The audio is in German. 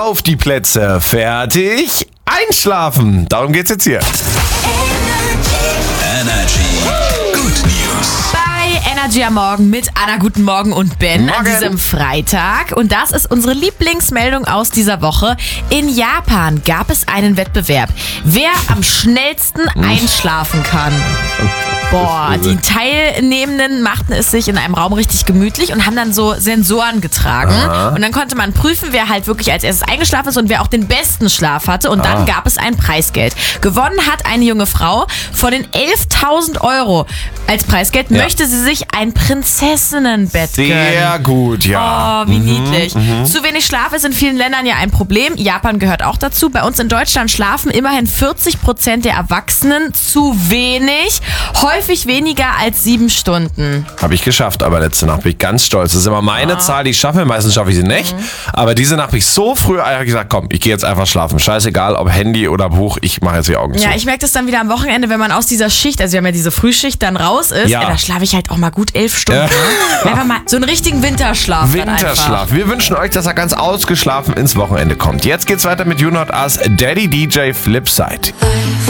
Auf die Plätze, fertig, einschlafen. Darum geht's jetzt hier. Energy. Good News. Bei Energy am Morgen mit Anna, guten Morgen und Ben an diesem Freitag. Und das ist unsere Lieblingsmeldung aus dieser Woche. In Japan gab es einen Wettbewerb, wer am schnellsten einschlafen kann. Boah, die Teilnehmenden machten es sich in einem Raum richtig gemütlich und haben dann so Sensoren getragen. Und dann konnte man prüfen, wer halt wirklich als erstes eingeschlafen ist und wer auch den besten Schlaf hatte. Und dann gab es ein Preisgeld. Gewonnen hat eine junge Frau. Von den 11.000 Euro als Preisgeld möchte sie sich ein Prinzessinnenbett gönnen. Sehr gut, ja. Oh, wie niedlich. Zu wenig Schlaf ist in vielen Ländern ja ein Problem. Japan gehört auch dazu. Bei uns in Deutschland schlafen immerhin 40% der Erwachsenen zu wenig. Häufig weniger als 7 Stunden. Habe ich geschafft, aber letzte Nacht bin ich ganz stolz. Das ist immer meine Zahl, die ich schaffe. Meistens schaffe ich sie nicht. Aber diese Nacht bin ich so früh gesagt, komm, ich gehe jetzt einfach schlafen. Scheißegal, ob Handy oder Buch, ich mache jetzt die Augen zu. Ja, ich merke das dann wieder am Wochenende, wenn man aus dieser Schicht, also wir haben ja diese Frühschicht, dann raus ist. Ja. Da schlafe ich halt auch mal gut 11 Stunden. Ne? Einfach mal so einen richtigen Winterschlaf. Winterschlaf. Wir wünschen euch, dass er ganz ausgeschlafen ins Wochenende kommt. Jetzt geht's weiter mit You Not Us, Daddy DJ Flipside.